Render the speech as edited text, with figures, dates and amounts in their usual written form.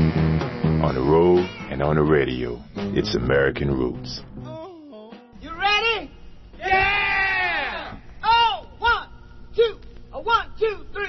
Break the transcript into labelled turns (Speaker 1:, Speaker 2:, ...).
Speaker 1: On the road and on the radio, it's American Roots.